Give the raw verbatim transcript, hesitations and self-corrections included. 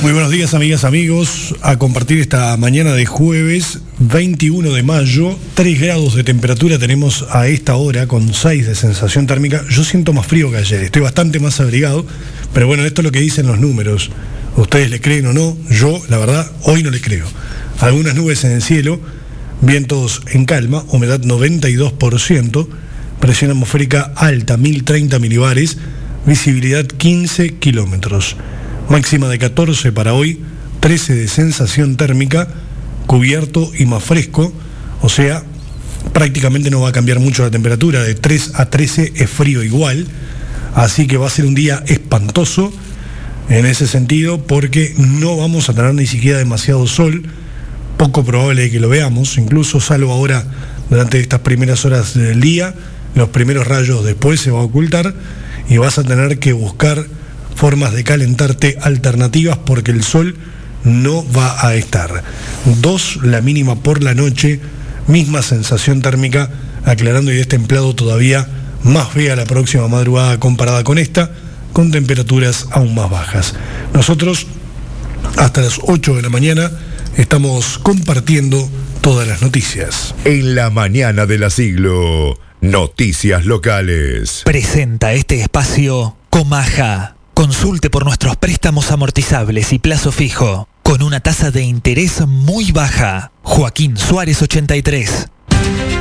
Muy buenos días, amigas, amigos, a compartir esta mañana de jueves veintiuno de mayo, tres grados de temperatura tenemos a esta hora con seis de sensación térmica. Yo siento más frío que ayer, estoy bastante más abrigado, pero bueno, esto es lo que dicen los números. Ustedes le creen o no, yo, la verdad, hoy no le creo. Algunas nubes en el cielo, vientos en calma, humedad noventa y dos por ciento, presión atmosférica alta, mil treinta milibares, visibilidad quince kilómetros. Máxima de catorce para hoy, trece de sensación térmica, cubierto y más fresco, o sea, prácticamente no va a cambiar mucho la temperatura, de tres a trece es frío igual, así que va a ser un día espantoso en ese sentido, porque no vamos a tener ni siquiera demasiado sol, poco probable que lo veamos, incluso salvo ahora durante estas primeras horas del día, los primeros rayos después se va a ocultar y vas a tener que buscar formas de calentarte alternativas porque el sol no va a estar. Dos la mínima por la noche, misma sensación térmica, aclarando y destemplado todavía más fea la próxima madrugada comparada con esta, con temperaturas aún más bajas. Nosotros hasta las ocho de la mañana estamos compartiendo todas las noticias. En la mañana de la siglo, noticias locales. Presenta este espacio Comaja. Consulte por nuestros préstamos amortizables y plazo fijo, con una tasa de interés muy baja. Joaquín Suárez ochenta y tres.